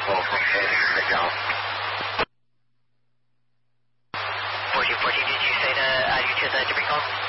1414, did you say the altitude that you recall?